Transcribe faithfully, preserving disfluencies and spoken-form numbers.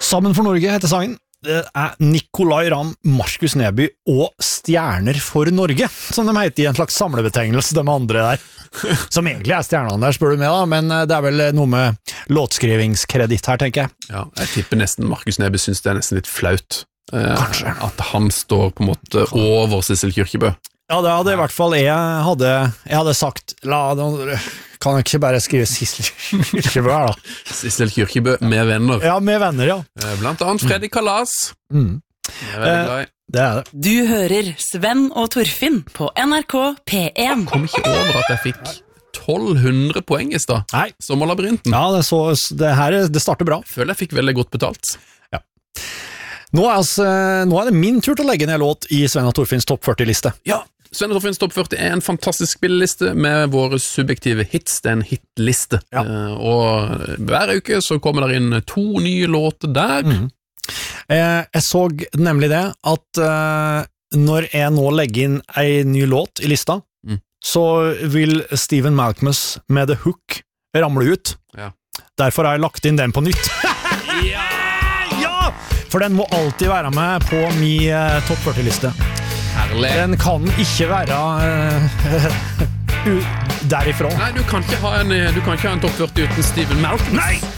Sammen for Norge heter sangen. Det er Nicolai Ramm, Markus Neby og Stjerner for Norge, som de heter i en slags samlebetegnelse, de andre der. Som egentlig er stjernene der, spør du med da, men det er vel noe med låtskrivingskreditt her, tenker jeg. Ja, jeg tipper nesten Markus Neby synes det er nesten litt flaut. Kanskje. Eh, at han står på en måte over Sissel Kyrkjebø. Ja, det hadde i hvert fall jeg hadde, jeg hadde sagt, la, kan jeg ikke bare skrive Sissel Kyrkjebø her da? Sissel Kyrkjebø med venner. Ja, med venner, ja. Blant annet Freddy Kalas. Mm. Jeg er veldig glad i. Det er det. Du hører Sven og Torfinn på N R K P en. Jeg kom ikke over at jeg fikk tolv hundre poeng i sted. Nei. Sommerlabyrinten. Ja, det, så, det her det starter bra. Jeg føler jeg fikk veldig godt betalt. Ja. Nå er, altså, nå er det min tur til å legge ned låt i Sven og Torfinns topp førti-liste. Ja, Sven og Torfinns topp førti er en fantastisk spilleliste med våre subjektive hits. Det er en hitliste. Ja. Eh, og hver uke så kommer der inn to nye låter der. Mm. Eh, jeg så nemlig det at eh, når jeg nå legger inn en ny låt i lista, mm. så vil Stephen Malkmus med The Hook ramle ut. Ja. Derfor har jeg lagt inn den på nytt. Ja! Ja! For den må alltid være med på min eh, topp førti-liste. Herlig. Den kan ikke være uh, derifra. Nei, du kan ikke ha en, du kan ikke ha en topp førti uten Stephen Malkmus. Nei!